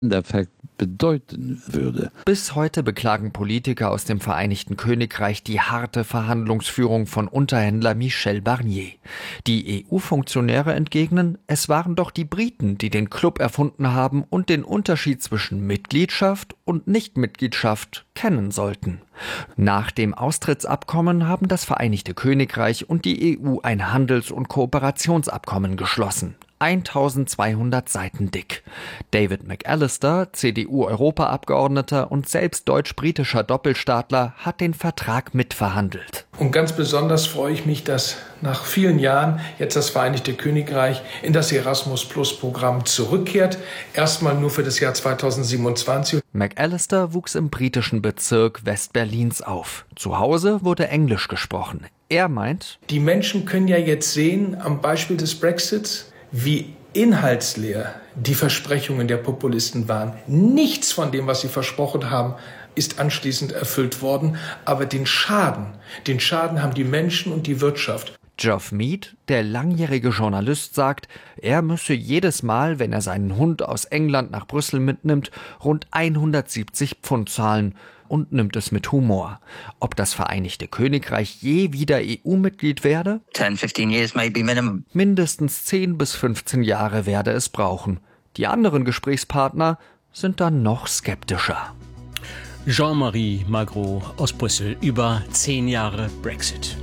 Effekt bedeuten würde. Bis heute beklagen Politiker aus dem Vereinigten Königreich die harte Verhandlungsführung von Unterhändler Michel Barnier. Die EU-Funktionäre entgegnen, es waren doch die Briten, die den Club erfunden haben und den Unterschied zwischen Mitgliedschaft und Nichtmitgliedschaft kennen sollten. Nach dem Austrittsabkommen haben das Vereinigte Königreich und die EU ein Handels- und Kooperationsabkommen geschlossen. 1200 Seiten dick. David McAllister, CDU-Europaabgeordneter und selbst deutsch-britischer Doppelstaatler, hat den Vertrag mitverhandelt. Und ganz besonders freue ich mich, dass nach vielen Jahren jetzt das Vereinigte Königreich in das Erasmus-Plus-Programm zurückkehrt. Erstmal nur für das Jahr 2027. McAllister wuchs im britischen Bezirk West-Berlins auf. Zu Hause wurde Englisch gesprochen. Er meint, die Menschen können ja jetzt sehen, am Beispiel des Brexits, wie inhaltsleer die Versprechungen der Populisten waren. Nichts von dem, was sie versprochen haben, ist anschließend erfüllt worden. Aber den Schaden haben die Menschen und die Wirtschaft. Geoff Mead, der langjährige Journalist, sagt, er müsse jedes Mal, wenn er seinen Hund aus England nach Brüssel mitnimmt, rund 170 Pfund zahlen und nimmt es mit Humor. Ob das Vereinigte Königreich je wieder EU-Mitglied werde? 10, 15 years maybe minimum. Mindestens 10 bis 15 Jahre werde es brauchen. Die anderen Gesprächspartner sind dann noch skeptischer. Jean-Marie Magro aus Brüssel über 10 Jahre Brexit.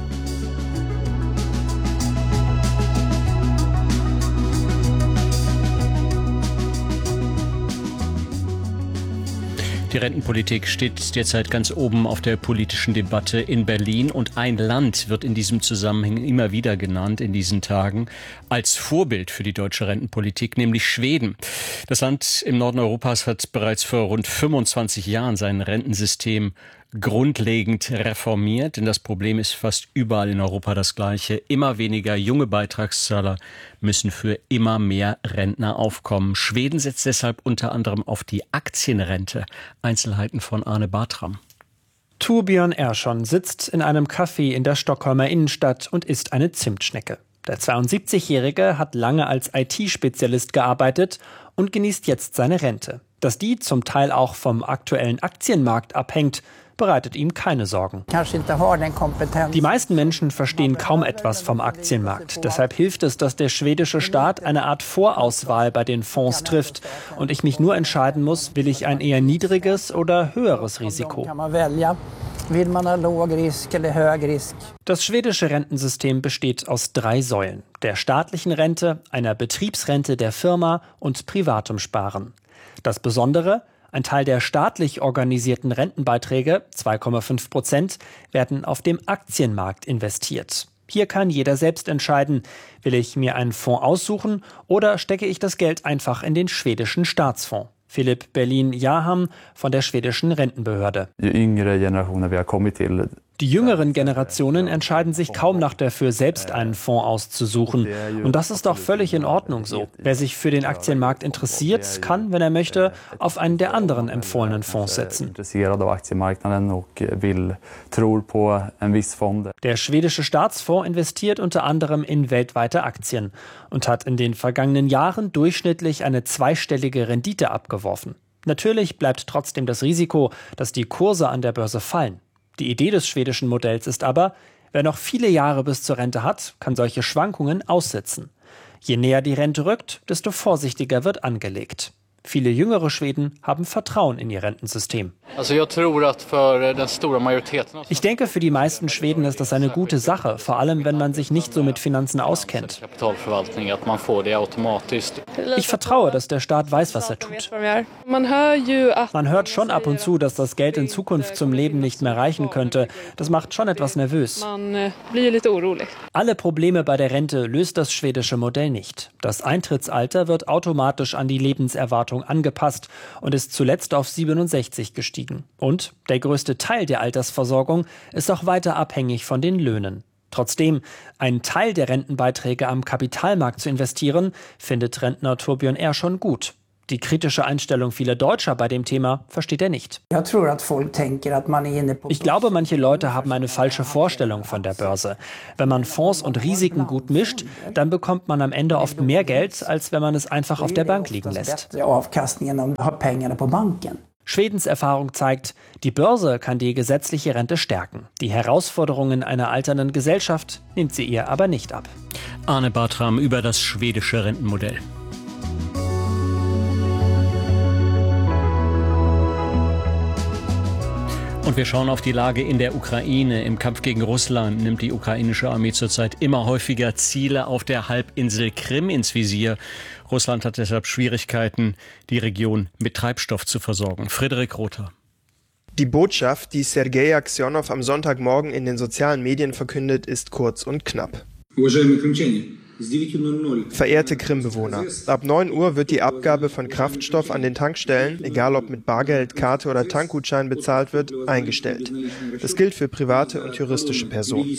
Die Rentenpolitik steht derzeit ganz oben auf der politischen Debatte in Berlin und ein Land wird in diesem Zusammenhang immer wieder genannt in diesen Tagen als Vorbild für die deutsche Rentenpolitik, nämlich Schweden. Das Land im Norden Europas hat bereits vor rund 25 Jahren sein Rentensystem grundlegend reformiert, denn das Problem ist fast überall in Europa das gleiche. Immer weniger junge Beitragszahler müssen für immer mehr Rentner aufkommen. Schweden setzt deshalb unter anderem auf die Aktienrente. Einzelheiten von Arne Bartram. Torbjörn Ersson sitzt in einem Café in der Stockholmer Innenstadt und isst eine Zimtschnecke. Der 72-Jährige hat lange als IT-Spezialist gearbeitet und genießt jetzt seine Rente. Dass die zum Teil auch vom aktuellen Aktienmarkt abhängt, bereitet ihm keine Sorgen. Die meisten Menschen verstehen kaum etwas vom Aktienmarkt. Deshalb hilft es, dass der schwedische Staat eine Art Vorauswahl bei den Fonds trifft und ich mich nur entscheiden muss, will ich ein eher niedriges oder höheres Risiko. Das schwedische Rentensystem besteht aus 3 Säulen: der staatlichen Rente, einer Betriebsrente der Firma und privatem Sparen. Das Besondere: ein Teil der staatlich organisierten Rentenbeiträge, 2,5%, werden auf dem Aktienmarkt investiert. Hier kann jeder selbst entscheiden, will ich mir einen Fonds aussuchen oder stecke ich das Geld einfach in den schwedischen Staatsfonds. Philipp Berlin-Jaham von der schwedischen Rentenbehörde. Die jüngeren Generationen entscheiden sich kaum noch dafür, selbst einen Fonds auszusuchen. Und das ist auch völlig in Ordnung so. Wer sich für den Aktienmarkt interessiert, kann, wenn er möchte, auf einen der anderen empfohlenen Fonds setzen. Der schwedische Staatsfonds investiert unter anderem in weltweite Aktien und hat in den vergangenen Jahren durchschnittlich eine zweistellige Rendite abgeworfen. Natürlich bleibt trotzdem das Risiko, dass die Kurse an der Börse fallen. Die Idee des schwedischen Modells ist aber, wer noch viele Jahre bis zur Rente hat, kann solche Schwankungen aussitzen. Je näher die Rente rückt, desto vorsichtiger wird angelegt. Viele jüngere Schweden haben Vertrauen in ihr Rentensystem. Ich denke, für die meisten Schweden ist das eine gute Sache, vor allem wenn man sich nicht so mit Finanzen auskennt. Ich vertraue, dass der Staat weiß, was er tut. Man hört schon ab und zu, dass das Geld in Zukunft zum Leben nicht mehr reichen könnte. Das macht schon etwas nervös. Alle Probleme bei der Rente löst das schwedische Modell nicht. Das Eintrittsalter wird automatisch an die Lebenserwartung angepasst und ist zuletzt auf 67 gestiegen. Und der größte Teil der Altersversorgung ist auch weiter abhängig von den Löhnen. Trotzdem, einen Teil der Rentenbeiträge am Kapitalmarkt zu investieren, findet Rentner Torbjörn Ersson gut. Die kritische Einstellung vieler Deutscher bei dem Thema versteht er nicht. Ich glaube, manche Leute haben eine falsche Vorstellung von der Börse. Wenn man Fonds und Risiken gut mischt, dann bekommt man am Ende oft mehr Geld, als wenn man es einfach auf der Bank liegen lässt. Schwedens Erfahrung zeigt, die Börse kann die gesetzliche Rente stärken. Die Herausforderungen einer alternden Gesellschaft nimmt sie ihr aber nicht ab. Arne Bartram über das schwedische Rentenmodell. Und wir schauen auf die Lage in der Ukraine. Im Kampf gegen Russland nimmt die ukrainische Armee zurzeit immer häufiger Ziele auf der Halbinsel Krim ins Visier. Russland hat deshalb Schwierigkeiten, die Region mit Treibstoff zu versorgen. Frederik Rother. Die Botschaft, die Sergei Aksionow am Sonntagmorgen in den sozialen Medien verkündet, ist kurz und knapp. Verehrte Krimbewohner, ab 9 Uhr wird die Abgabe von Kraftstoff an den Tankstellen, egal ob mit Bargeld, Karte oder Tankgutschein bezahlt wird, eingestellt. Das gilt für private und juristische Personen.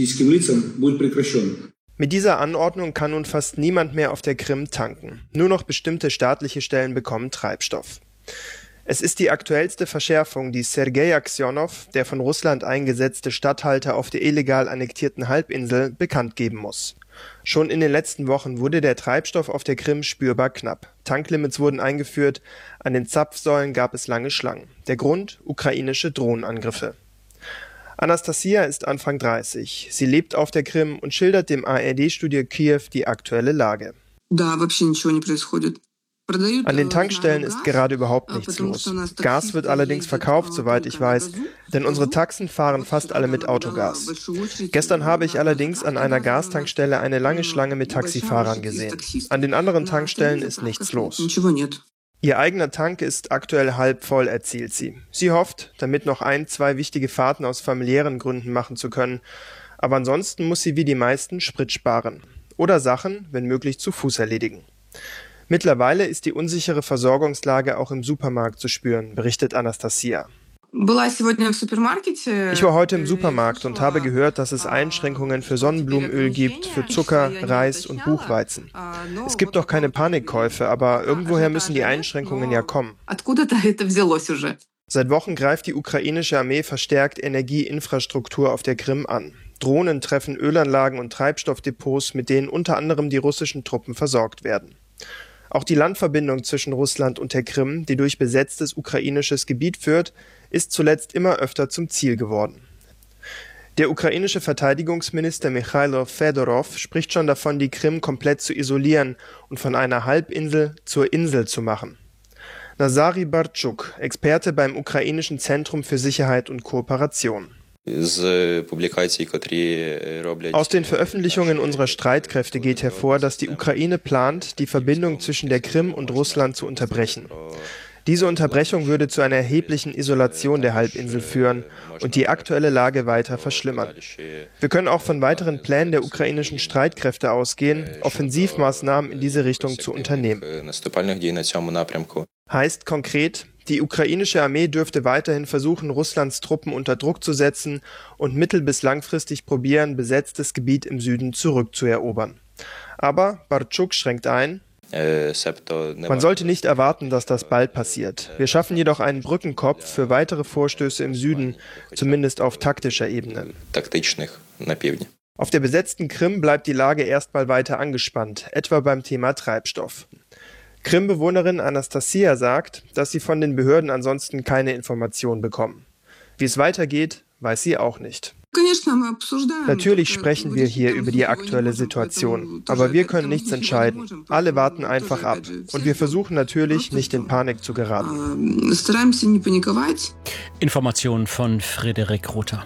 Mit dieser Anordnung kann nun fast niemand mehr auf der Krim tanken. Nur noch bestimmte staatliche Stellen bekommen Treibstoff. Es ist die aktuellste Verschärfung, die Sergei Aksionow, der von Russland eingesetzte Statthalter auf der illegal annektierten Halbinsel, bekannt geben muss. Schon in den letzten Wochen wurde der Treibstoff auf der Krim spürbar knapp. Tanklimits wurden eingeführt, an den Zapfsäulen gab es lange Schlangen. Der Grund? Ukrainische Drohnenangriffe. Anastasia ist Anfang 30. Sie lebt auf der Krim und schildert dem ARD-Studio Kiew die aktuelle Lage. An den Tankstellen ist gerade überhaupt nichts los. Gas wird allerdings verkauft, soweit ich weiß, denn unsere Taxen fahren fast alle mit Autogas. Gestern habe ich allerdings an einer Gastankstelle eine lange Schlange mit Taxifahrern gesehen. An den anderen Tankstellen ist nichts los. Ihr eigener Tank ist aktuell halb voll, erzählt sie. Sie hofft, damit noch 1-2 wichtige Fahrten aus familiären Gründen machen zu können. Aber ansonsten muss sie wie die meisten Sprit sparen. Oder Sachen, wenn möglich, zu Fuß erledigen. Mittlerweile ist die unsichere Versorgungslage auch im Supermarkt zu spüren, berichtet Anastasia. Ich war heute im Supermarkt und habe gehört, dass es Einschränkungen für Sonnenblumenöl gibt, für Zucker, Reis und Buchweizen. Es gibt noch keine Panikkäufe, aber irgendwoher müssen die Einschränkungen ja kommen. Seit Wochen greift die ukrainische Armee verstärkt Energieinfrastruktur auf der Krim an. Drohnen treffen Ölanlagen und Treibstoffdepots, mit denen unter anderem die russischen Truppen versorgt werden. Auch die Landverbindung zwischen Russland und der Krim, die durch besetztes ukrainisches Gebiet führt, ist zuletzt immer öfter zum Ziel geworden. Der ukrainische Verteidigungsminister Michailo Fedorov spricht schon davon, die Krim komplett zu isolieren und von einer Halbinsel zur Insel zu machen. Nazari Bartschuk, Experte beim Ukrainischen Zentrum für Sicherheit und Kooperation. Aus den Veröffentlichungen unserer Streitkräfte geht hervor, dass die Ukraine plant, die Verbindung zwischen der Krim und Russland zu unterbrechen. Diese Unterbrechung würde zu einer erheblichen Isolation der Halbinsel führen und die aktuelle Lage weiter verschlimmern. Wir können auch von weiteren Plänen der ukrainischen Streitkräfte ausgehen, Offensivmaßnahmen in diese Richtung zu unternehmen. Heißt konkret, die ukrainische Armee dürfte weiterhin versuchen, Russlands Truppen unter Druck zu setzen und mittel- bis langfristig probieren, besetztes Gebiet im Süden zurückzuerobern. Aber Bartschuk schränkt ein: Man sollte nicht erwarten, dass das bald passiert. Wir schaffen jedoch einen Brückenkopf für weitere Vorstöße im Süden, zumindest auf taktischer Ebene. Auf der besetzten Krim bleibt die Lage erstmal weiter angespannt, etwa beim Thema Treibstoff. Krim-Bewohnerin Anastasia sagt, dass sie von den Behörden ansonsten keine Informationen bekommen. Wie es weitergeht, weiß sie auch nicht. Natürlich sprechen wir hier über die aktuelle Situation, aber wir können nichts entscheiden. Alle warten einfach ab und wir versuchen natürlich, nicht in Panik zu geraten. Informationen von Frederik Rother.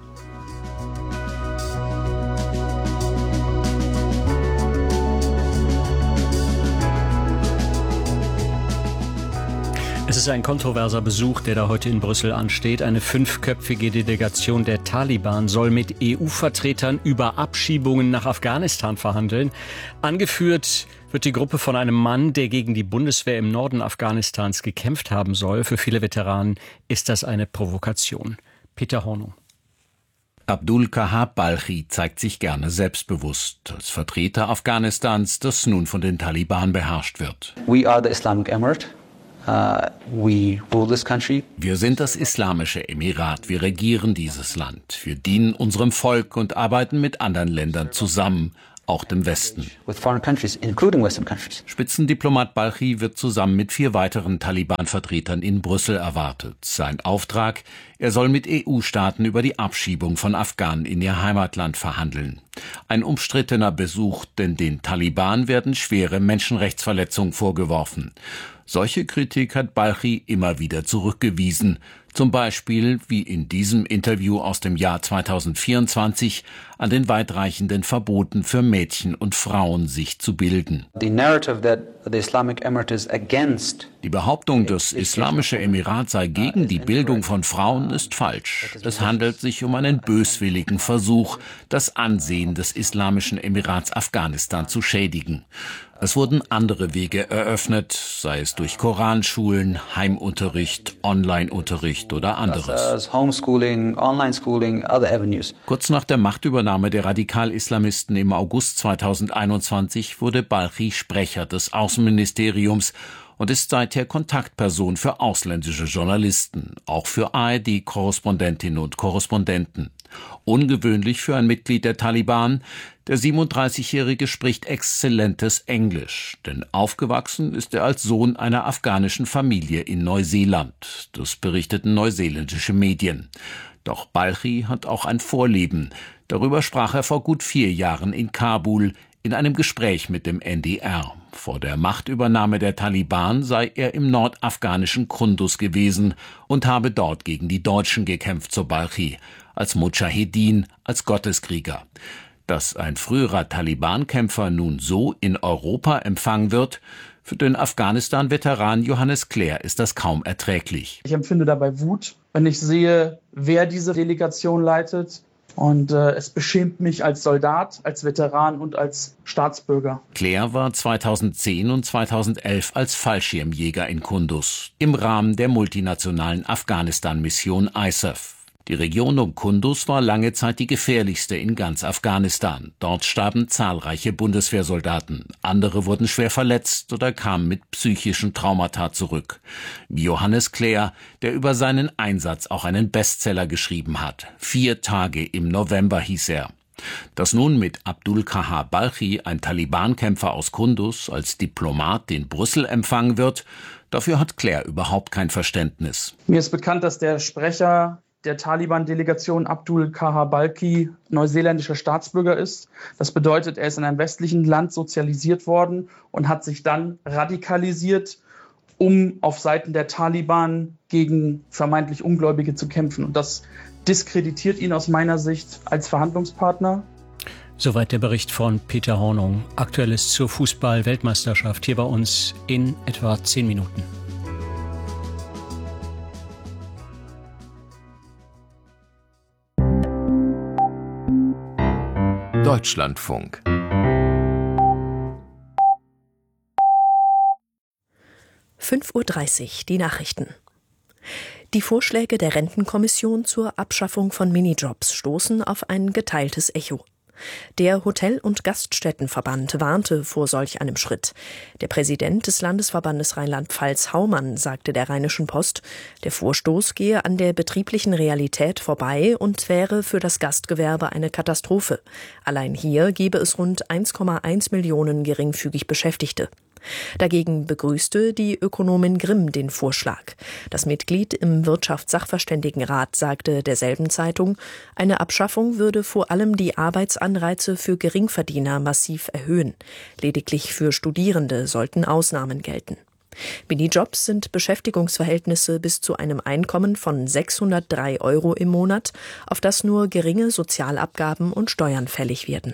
Es ist ein kontroverser Besuch, der da heute in Brüssel ansteht. Eine 5-köpfige Delegation der Taliban soll mit EU-Vertretern über Abschiebungen nach Afghanistan verhandeln. Angeführt wird die Gruppe von einem Mann, der gegen die Bundeswehr im Norden Afghanistans gekämpft haben soll. Für viele Veteranen ist das eine Provokation. Peter Hornung. Abdul Kahar Balchi zeigt sich gerne selbstbewusst als Vertreter Afghanistans, das nun von den Taliban beherrscht wird. We are the Islamic Emirate. We rule this country. Wir sind das Islamische Emirat. Wir regieren dieses Land. Wir dienen unserem Volk und arbeiten mit anderen Ländern zusammen, auch dem Westen. With foreign countries, including Western countries. Spitzendiplomat Balchi wird zusammen mit 4 weiteren Taliban-Vertretern in Brüssel erwartet. Sein Auftrag: Er soll mit EU-Staaten über die Abschiebung von Afghanen in ihr Heimatland verhandeln. Ein umstrittener Besuch, denn den Taliban werden schwere Menschenrechtsverletzungen vorgeworfen. Solche Kritik hat Balchi immer wieder zurückgewiesen. Zum Beispiel, wie in diesem Interview aus dem Jahr 2024, an den weitreichenden Verboten für Mädchen und Frauen, sich zu bilden. The narrative that the Islamic Emirate is against. Die Behauptung, das Islamische Emirat sei gegen die Bildung von Frauen, ist falsch. Es handelt sich um einen böswilligen Versuch, das Ansehen des Islamischen Emirats Afghanistan zu schädigen. Es wurden andere Wege eröffnet, sei es durch Koranschulen, Heimunterricht, Onlineunterricht oder anderes. Homeschooling, Online-Schooling, other avenues. Kurz nach der Machtübernahme der Radikal-Islamisten im August 2021 wurde Balchi Sprecher des Außenministeriums und ist seither Kontaktperson für ausländische Journalisten, auch für ARD-Korrespondentinnen und Korrespondenten. Ungewöhnlich für ein Mitglied der Taliban. Der 37-Jährige spricht exzellentes Englisch, denn aufgewachsen ist er als Sohn einer afghanischen Familie in Neuseeland. Das berichteten neuseeländische Medien. Doch Balchi hat auch ein Vorleben. Darüber sprach er vor gut 4 Jahren in Kabul in einem Gespräch mit dem NDR. Vor der Machtübernahme der Taliban sei er im nordafghanischen Kunduz gewesen und habe dort gegen die Deutschen gekämpft, so Balchi, als Mudschahedin, als Gotteskrieger. Dass ein früherer Taliban-Kämpfer nun so in Europa empfangen wird, für den Afghanistan-Veteran Johannes Clair ist das kaum erträglich. Ich empfinde dabei Wut, wenn ich sehe, wer diese Delegation leitet. Und es beschämt mich als Soldat, als Veteran und als Staatsbürger. Clair war 2010 und 2011 als Fallschirmjäger in Kunduz im Rahmen der multinationalen Afghanistan-Mission ISAF. Die Region um Kunduz war lange Zeit die gefährlichste in ganz Afghanistan. Dort starben zahlreiche Bundeswehrsoldaten. Andere wurden schwer verletzt oder kamen mit psychischen Traumata zurück. Wie Johannes Clair, der über seinen Einsatz auch einen Bestseller geschrieben hat. 4 Tage im November hieß er. Dass nun mit Abdul Kahar Balchi, ein Taliban-Kämpfer aus Kunduz, als Diplomat in Brüssel empfangen wird, dafür hat Clair überhaupt kein Verständnis. Mir ist bekannt, dass der Sprecher der Taliban-Delegation Abdul Kahar Balchi neuseeländischer Staatsbürger ist. Das bedeutet, er ist in einem westlichen Land sozialisiert worden und hat sich dann radikalisiert, um auf Seiten der Taliban gegen vermeintlich Ungläubige zu kämpfen. Und das diskreditiert ihn aus meiner Sicht als Verhandlungspartner. Soweit der Bericht von Peter Hornung. Aktuelles zur Fußball-Weltmeisterschaft hier bei uns in etwa 10 Minuten. Deutschlandfunk. (5:30 Uhr) die Nachrichten. Die Vorschläge der Rentenkommission zur Abschaffung von Minijobs stoßen auf ein geteiltes Echo. Der Hotel- und Gaststättenverband warnte vor solch einem Schritt. Der Präsident des Landesverbandes Rheinland-Pfalz, Haumann, sagte der Rheinischen Post, der Vorstoß gehe an der betrieblichen Realität vorbei und wäre für das Gastgewerbe eine Katastrophe. Allein hier gebe es rund 1,1 Millionen geringfügig Beschäftigte. Dagegen begrüßte die Ökonomin Grimm den Vorschlag. Das Mitglied im Wirtschaftssachverständigenrat sagte derselben Zeitung, eine Abschaffung würde vor allem die Arbeitsanreize für Geringverdiener massiv erhöhen. Lediglich für Studierende sollten Ausnahmen gelten. Minijobs sind Beschäftigungsverhältnisse bis zu einem Einkommen von 603 € im Monat, auf das nur geringe Sozialabgaben und Steuern fällig werden.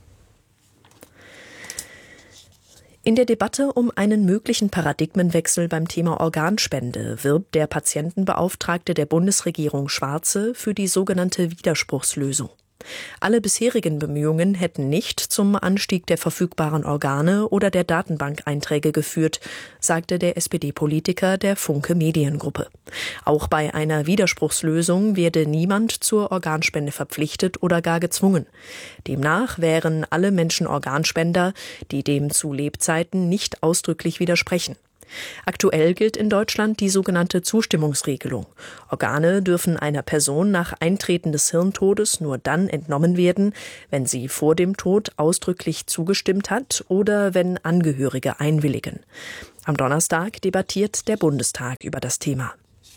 In der Debatte um einen möglichen Paradigmenwechsel beim Thema Organspende wirbt der Patientenbeauftragte der Bundesregierung Schwarze für die sogenannte Widerspruchslösung. Alle bisherigen Bemühungen hätten nicht zum Anstieg der verfügbaren Organe oder der Datenbankeinträge geführt, sagte der SPD-Politiker der Funke Mediengruppe. Auch bei einer Widerspruchslösung werde niemand zur Organspende verpflichtet oder gar gezwungen. Demnach wären alle Menschen Organspender, die dem zu Lebzeiten nicht ausdrücklich widersprechen. Aktuell gilt in Deutschland die sogenannte Zustimmungsregelung. Organe dürfen einer Person nach Eintreten des Hirntodes nur dann entnommen werden, wenn sie vor dem Tod ausdrücklich zugestimmt hat oder wenn Angehörige einwilligen. Am Donnerstag debattiert der Bundestag über das Thema.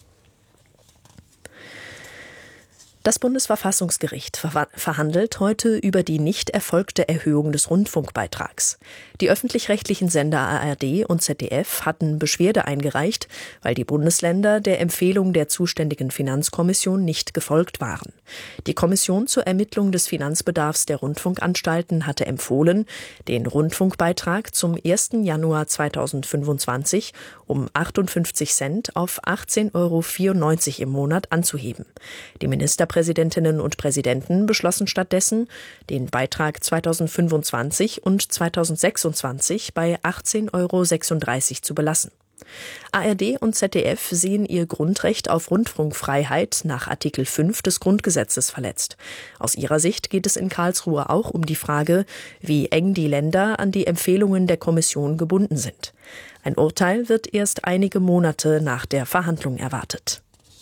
Das Bundesverfassungsgericht verhandelt heute über die nicht erfolgte Erhöhung des Rundfunkbeitrags. Die öffentlich-rechtlichen Sender ARD und ZDF hatten Beschwerde eingereicht, weil die Bundesländer der Empfehlung der zuständigen Finanzkommission nicht gefolgt waren. Die Kommission zur Ermittlung des Finanzbedarfs der Rundfunkanstalten hatte empfohlen, den Rundfunkbeitrag zum 1. Januar 2025 um 58 Cent auf 18,94 € im Monat anzuheben. Die Ministerpräsidentinnen und Präsidenten beschlossen stattdessen, den Beitrag 2025 und 2026 bei 18,36 € zu belassen. ARD und ZDF sehen ihr Grundrecht auf Rundfunkfreiheit nach Artikel 5 des Grundgesetzes verletzt. Aus ihrer Sicht geht es in Karlsruhe auch um die Frage, wie eng die Länder an die Empfehlungen der Kommission gebunden sind. Ein Urteil wird erst einige Monate nach der Verhandlung erwartet.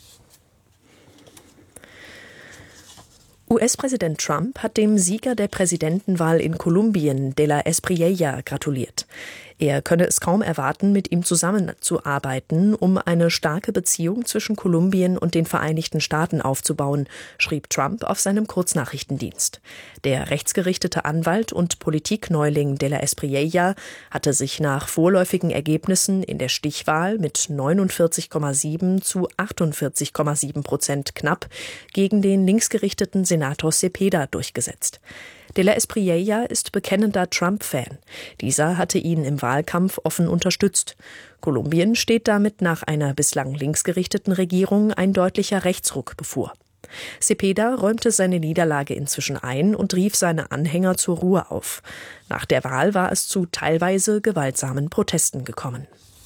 US-Präsident Trump hat dem Sieger der Präsidentenwahl in Kolumbien, De La Espriella, gratuliert. Er könne es kaum erwarten, mit ihm zusammenzuarbeiten, um eine starke Beziehung zwischen Kolumbien und den Vereinigten Staaten aufzubauen, schrieb Trump auf seinem Kurznachrichtendienst. Der rechtsgerichtete Anwalt und Politikneuling De La Espriella hatte sich nach vorläufigen Ergebnissen in der Stichwahl mit 49,7 zu 48,7% knapp gegen den linksgerichteten Senator Cepeda durchgesetzt. De La Espriella ist bekennender Trump-Fan. Dieser hatte ihn im Wahlkampf offen unterstützt. Kolumbien steht damit nach einer bislang linksgerichteten Regierung ein deutlicher Rechtsruck bevor. Cepeda räumte seine Niederlage inzwischen ein und rief seine Anhänger zur Ruhe auf. Nach der Wahl war es zu teilweise gewaltsamen Protesten gekommen.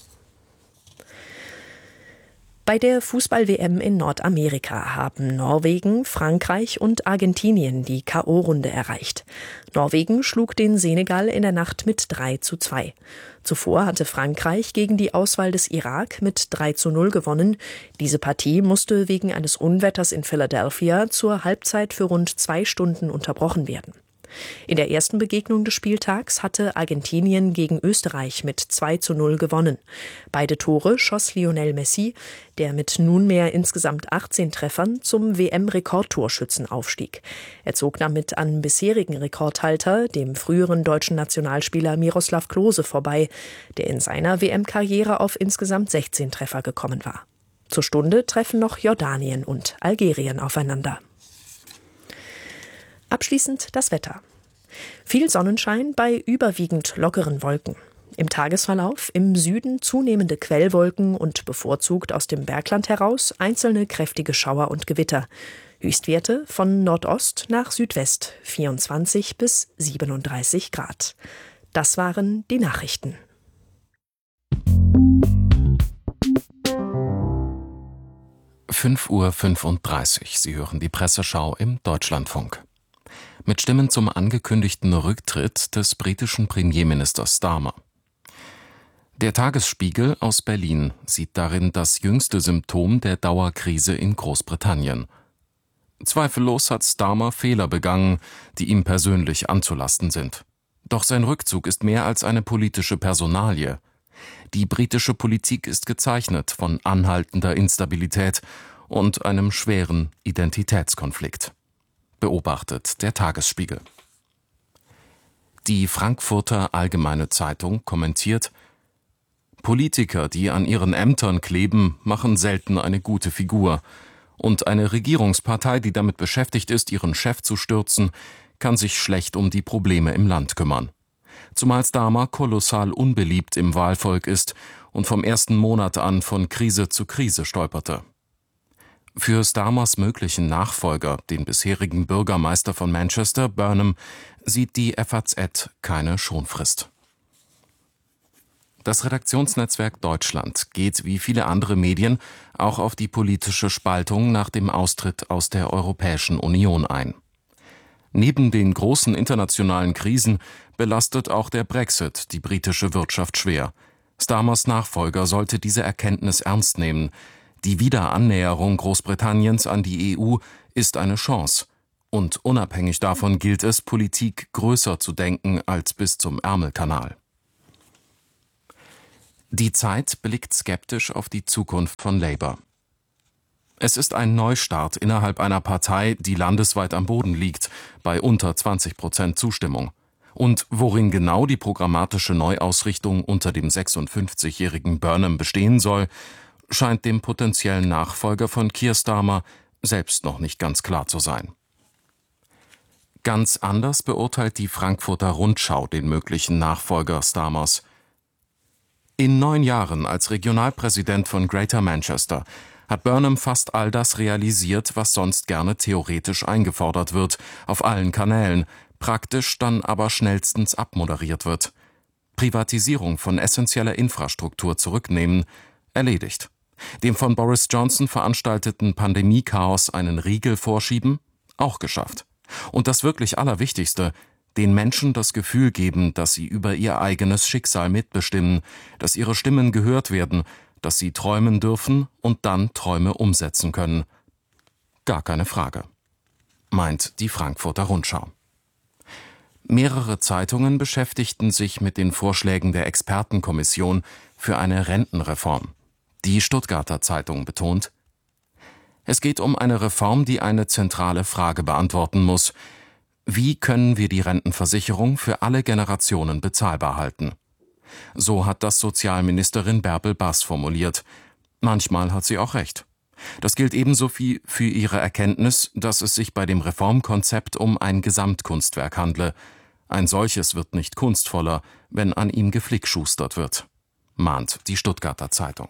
Bei der Fußball-WM in Nordamerika haben Norwegen, Frankreich und Argentinien die K.O.-Runde erreicht. Norwegen schlug den Senegal in der Nacht mit 3:2. Zuvor hatte Frankreich gegen die Auswahl des Irak mit 3:0 gewonnen. Diese Partie musste wegen eines Unwetters in Philadelphia zur Halbzeit für rund 2 Stunden unterbrochen werden. In der ersten Begegnung des Spieltags hatte Argentinien gegen Österreich mit 2:0 gewonnen. Beide Tore schoss Lionel Messi, der mit nunmehr insgesamt 18 Treffern zum WM-Rekordtorschützen aufstieg. Er zog damit an bisherigen Rekordhalter, dem früheren deutschen Nationalspieler Miroslav Klose, vorbei, der in seiner WM-Karriere auf insgesamt 16 Treffer gekommen war. Zur Stunde treffen noch Jordanien und Algerien aufeinander. Abschließend das Wetter. Viel Sonnenschein bei überwiegend lockeren Wolken. Im Tagesverlauf im Süden zunehmende Quellwolken und bevorzugt aus dem Bergland heraus einzelne kräftige Schauer und Gewitter. Höchstwerte von Nordost nach Südwest 24 bis 37 Grad. Das waren die Nachrichten. (5:35 Uhr). Sie hören die Presseschau im Deutschlandfunk. Mit Stimmen zum angekündigten Rücktritt des britischen Premierministers Starmer. Der Tagesspiegel aus Berlin sieht darin das jüngste Symptom der Dauerkrise in Großbritannien. Zweifellos hat Starmer Fehler begangen, die ihm persönlich anzulasten sind. Doch sein Rückzug ist mehr als eine politische Personalie. Die britische Politik ist gezeichnet von anhaltender Instabilität und einem schweren Identitätskonflikt. Beobachtet der Tagesspiegel. Die Frankfurter Allgemeine Zeitung kommentiert: Politiker, die an ihren Ämtern kleben, machen selten eine gute Figur. Und eine Regierungspartei, die damit beschäftigt ist, ihren Chef zu stürzen, kann sich schlecht um die Probleme im Land kümmern. Zumal Starmer kolossal unbeliebt im Wahlvolk ist und vom ersten Monat an von Krise zu Krise stolperte. Für Starmers möglichen Nachfolger, den bisherigen Bürgermeister von Manchester, Burnham, sieht die FAZ keine Schonfrist. Das Redaktionsnetzwerk Deutschland geht wie viele andere Medien auch auf die politische Spaltung nach dem Austritt aus der Europäischen Union ein. Neben den großen internationalen Krisen belastet auch der Brexit die britische Wirtschaft schwer. Starmers Nachfolger sollte diese Erkenntnis ernst nehmen. Die Wiederannäherung Großbritanniens an die EU ist eine Chance. Und unabhängig davon gilt es, Politik größer zu denken als bis zum Ärmelkanal. Die Zeit blickt skeptisch auf die Zukunft von Labour. Es ist ein Neustart innerhalb einer Partei, die landesweit am Boden liegt, bei unter 20% Zustimmung. Und worin genau die programmatische Neuausrichtung unter dem 56-jährigen Burnham bestehen soll, scheint dem potenziellen Nachfolger von Keir Starmer selbst noch nicht ganz klar zu sein. Ganz anders beurteilt die Frankfurter Rundschau den möglichen Nachfolger Starmers. In 9 Jahren als Regionalpräsident von Greater Manchester hat Burnham fast all das realisiert, was sonst gerne theoretisch eingefordert wird, auf allen Kanälen, praktisch dann aber schnellstens abmoderiert wird. Privatisierung von essentieller Infrastruktur zurücknehmen, erledigt. Dem von Boris Johnson veranstalteten Pandemiechaos einen Riegel vorschieben, auch geschafft. Und das wirklich Allerwichtigste, den Menschen das Gefühl geben, dass sie über ihr eigenes Schicksal mitbestimmen, dass ihre Stimmen gehört werden, dass sie träumen dürfen und dann Träume umsetzen können. Gar keine Frage, meint die Frankfurter Rundschau. Mehrere Zeitungen beschäftigten sich mit den Vorschlägen der Expertenkommission für eine Rentenreform. Die Stuttgarter Zeitung betont: Es geht um eine Reform, die eine zentrale Frage beantworten muss: Wie können wir die Rentenversicherung für alle Generationen bezahlbar halten? So hat das Sozialministerin Bärbel Bass formuliert. Manchmal hat sie auch recht. Das gilt ebenso wie für ihre Erkenntnis, dass es sich bei dem Reformkonzept um ein Gesamtkunstwerk handle. Ein solches wird nicht kunstvoller, wenn an ihm geflickschustert wird, mahnt die Stuttgarter Zeitung.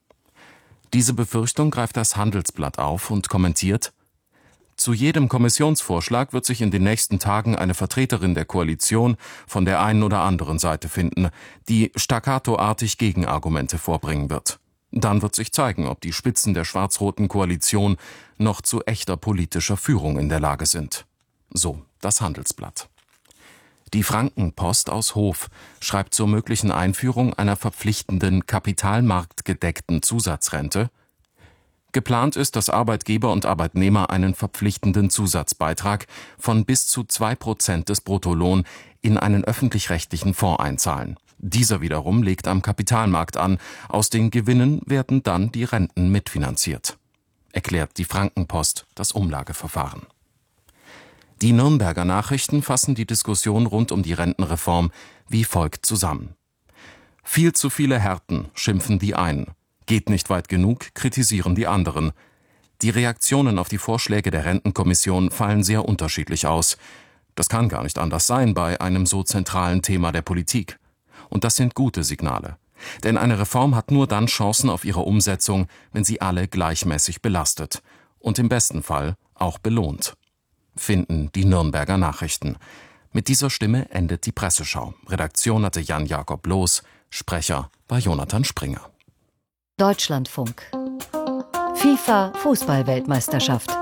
Diese Befürchtung greift das Handelsblatt auf und kommentiert: Zu jedem Kommissionsvorschlag wird sich in den nächsten Tagen eine Vertreterin der Koalition von der einen oder anderen Seite finden, die staccatoartig Gegenargumente vorbringen wird. Dann wird sich zeigen, ob die Spitzen der schwarz-roten Koalition noch zu echter politischer Führung in der Lage sind. So das Handelsblatt. Die Frankenpost aus Hof schreibt zur möglichen Einführung einer verpflichtenden, kapitalmarktgedeckten Zusatzrente: Geplant ist, dass Arbeitgeber und Arbeitnehmer einen verpflichtenden Zusatzbeitrag von bis zu 2% des Bruttolohn in einen öffentlich-rechtlichen Fonds einzahlen. Dieser wiederum legt am Kapitalmarkt an, aus den Gewinnen werden dann die Renten mitfinanziert, erklärt die Frankenpost das Umlageverfahren. Die Nürnberger Nachrichten fassen die Diskussion rund um die Rentenreform wie folgt zusammen: Viel zu viele Härten, schimpfen die einen. Geht nicht weit genug, kritisieren die anderen. Die Reaktionen auf die Vorschläge der Rentenkommission fallen sehr unterschiedlich aus. Das kann gar nicht anders sein bei einem so zentralen Thema der Politik. Und das sind gute Signale. Denn eine Reform hat nur dann Chancen auf ihre Umsetzung, wenn sie alle gleichmäßig belastet und im besten Fall auch belohnt, finden die Nürnberger Nachrichten. Mit dieser Stimme endet die Presseschau. Redaktion hatte Jan-Jakob Loos, Sprecher war Jonathan Springer. Deutschlandfunk. FIFA Fußball-Weltmeisterschaft.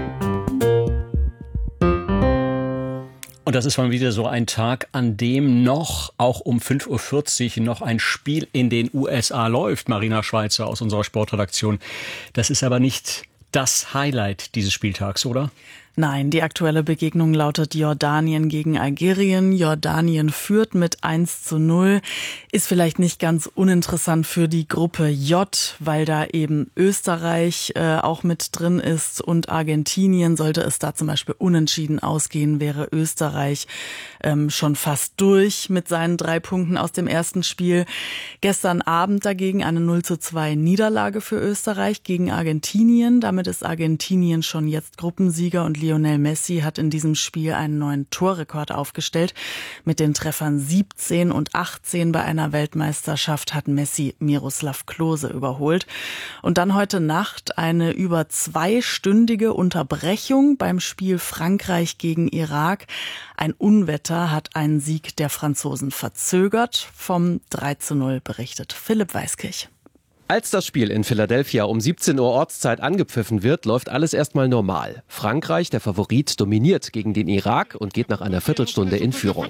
Und das ist mal wieder so ein Tag, an dem noch, auch um 5:40 Uhr, noch ein Spiel in den USA läuft. Marina Schweizer aus unserer Sportredaktion. Das ist aber nicht das Highlight dieses Spieltags, oder? Nein, die aktuelle Begegnung lautet Jordanien gegen Algerien. Jordanien führt mit 1:0. Ist vielleicht nicht ganz uninteressant für die Gruppe J, weil da eben Österreich auch mit drin ist und Argentinien. Sollte es da zum Beispiel unentschieden ausgehen, wäre Österreich schon fast durch mit seinen 3 Punkten aus dem ersten Spiel. Gestern Abend dagegen eine 0:2 Niederlage für Österreich gegen Argentinien. Damit ist Argentinien schon jetzt Gruppensieger und Lionel Messi hat in diesem Spiel einen neuen Torrekord aufgestellt. Mit den Treffern 17 und 18 bei einer Weltmeisterschaft hat Messi Miroslav Klose überholt. Und dann heute Nacht eine über 2-stündige Unterbrechung beim Spiel Frankreich gegen Irak. Ein Unwetter hat einen Sieg der Franzosen verzögert. Vom 3:0 berichtet Philipp Weiskirch. Als das Spiel in Philadelphia um 17 Uhr Ortszeit angepfiffen wird, läuft alles erstmal normal. Frankreich, der Favorit, dominiert gegen den Irak und geht nach einer Viertelstunde in Führung.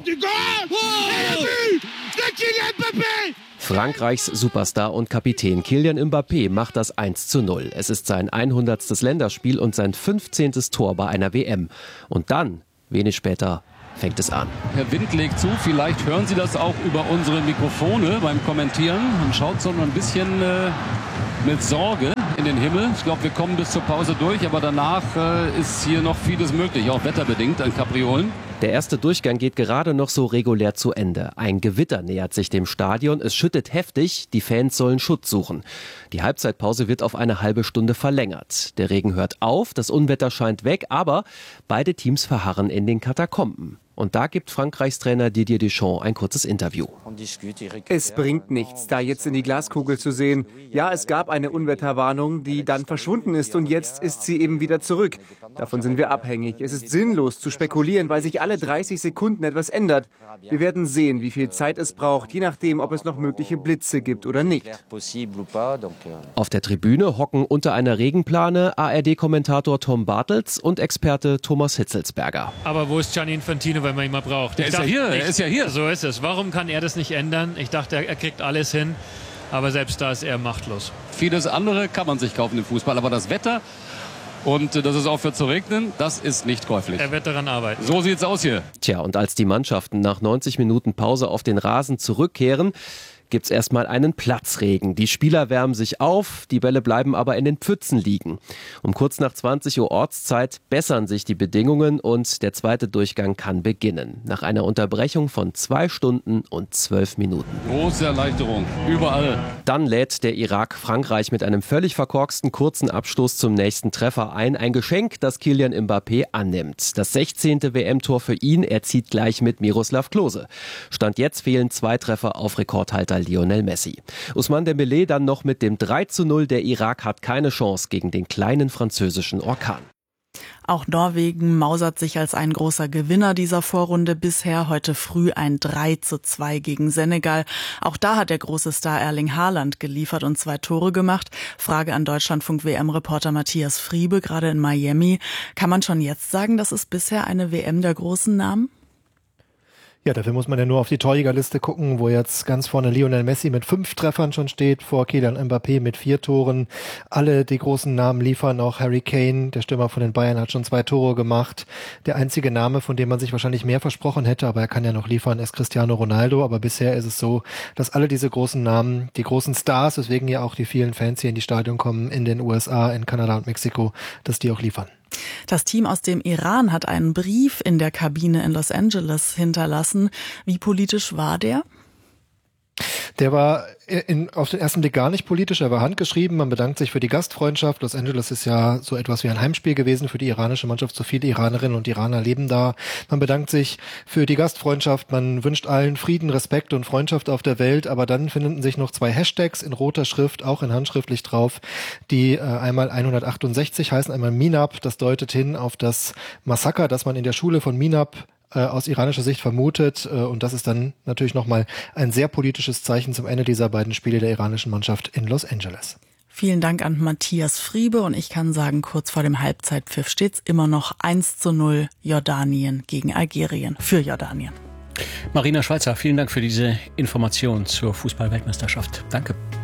Frankreichs Superstar und Kapitän Kylian Mbappé macht das 1:0. Es ist sein 100. Länderspiel und sein 15. Tor bei einer WM. Und dann, wenig später, fängt es an. Herr Wind legt zu, vielleicht hören Sie das auch über unsere Mikrofone beim Kommentieren. Man schaut so ein bisschen mit Sorge in den Himmel. Ich glaube, wir kommen bis zur Pause durch, aber danach ist hier noch vieles möglich, auch wetterbedingt an Kapriolen. Der erste Durchgang geht gerade noch so regulär zu Ende. Ein Gewitter nähert sich dem Stadion. Es schüttet heftig. Die Fans sollen Schutz suchen. Die Halbzeitpause wird auf eine halbe Stunde verlängert. Der Regen hört auf, das Unwetter scheint weg, aber beide Teams verharren in den Katakomben. Und da gibt Frankreichs Trainer Didier Deschamps ein kurzes Interview. Es bringt nichts, da jetzt in die Glaskugel zu sehen. Ja, es gab eine Unwetterwarnung, die dann verschwunden ist und jetzt ist sie eben wieder zurück. Davon sind wir abhängig. Es ist sinnlos zu spekulieren, weil sich alle 30 Sekunden etwas ändert. Wir werden sehen, wie viel Zeit es braucht, je nachdem, ob es noch mögliche Blitze gibt oder nicht. Auf der Tribüne hocken unter einer Regenplane ARD-Kommentator Tom Bartels und Experte Thomas Hitzelsberger. Aber wo ist Gianni Infantino, wenn man ihn mal braucht? Er ist ja hier. So ist es. Warum kann er das nicht ändern? Ich dachte, er kriegt alles hin, aber selbst da ist er machtlos. Vieles andere kann man sich kaufen im Fußball, aber das Wetter und dass es aufhört zu regnen, das ist nicht käuflich. Er wird daran arbeiten. So sieht's aus hier. Tja, und als die Mannschaften nach 90 Minuten Pause auf den Rasen zurückkehren, gibt's erstmal einen Platzregen. Die Spieler wärmen sich auf, die Bälle bleiben aber in den Pfützen liegen. Um kurz nach 20 Uhr Ortszeit bessern sich die Bedingungen und der zweite Durchgang kann beginnen. Nach einer Unterbrechung von 2 Stunden und 12 Minuten. Große Erleichterung, überall. Dann lädt der Irak Frankreich mit einem völlig verkorksten kurzen Abstoß zum nächsten Treffer ein. Ein Geschenk, das Kylian Mbappé annimmt. Das 16. WM-Tor für ihn, er zieht gleich mit Miroslav Klose. Stand jetzt fehlen 2 Treffer auf Rekordhalter Lionel Messi. Ousmane Dembélé dann noch mit dem 3:0. Der Irak hat keine Chance gegen den kleinen französischen Orkan. Auch Norwegen mausert sich als ein großer Gewinner dieser Vorrunde bisher. Heute früh ein 3:2 gegen Senegal. Auch da hat der große Star Erling Haaland geliefert und 2 Tore gemacht. Frage an Deutschlandfunk-WM-Reporter Matthias Friebe, gerade in Miami. Kann man schon jetzt sagen, das ist bisher eine WM der großen Namen? Ja, dafür muss man ja nur auf die Torjägerliste gucken, wo jetzt ganz vorne Lionel Messi mit 5 Treffern schon steht, vor Kylian Mbappé mit 4 Toren. Alle die großen Namen liefern, auch Harry Kane, der Stürmer von den Bayern, hat schon 2 Tore gemacht. Der einzige Name, von dem man sich wahrscheinlich mehr versprochen hätte, aber er kann ja noch liefern, ist Cristiano Ronaldo. Aber bisher ist es so, dass alle diese großen Namen, die großen Stars, weswegen ja auch die vielen Fans hier in die Stadion kommen, in den USA, in Kanada und Mexiko, dass die auch liefern. Das Team aus dem Iran hat einen Brief in der Kabine in Los Angeles hinterlassen. Wie politisch war der? Der war auf den ersten Blick gar nicht politisch, er war handgeschrieben. Man bedankt sich für die Gastfreundschaft. Los Angeles ist ja so etwas wie ein Heimspiel gewesen für die iranische Mannschaft. So viele Iranerinnen und Iraner leben da. Man bedankt sich für die Gastfreundschaft. Man wünscht allen Frieden, Respekt und Freundschaft auf der Welt. Aber dann finden sich noch 2 Hashtags in roter Schrift, auch in handschriftlich drauf, die einmal 168 heißen, einmal Minab. Das deutet hin auf das Massaker, das man in der Schule von Minab aus iranischer Sicht vermutet. Und das ist dann natürlich nochmal ein sehr politisches Zeichen zum Ende dieser beiden Spiele der iranischen Mannschaft in Los Angeles. Vielen Dank an Matthias Friebe. Und ich kann sagen, kurz vor dem Halbzeitpfiff steht's immer noch 1:0 Jordanien gegen Algerien für Jordanien. Marina Schweizer, vielen Dank für diese Information zur Fußball-Weltmeisterschaft. Danke.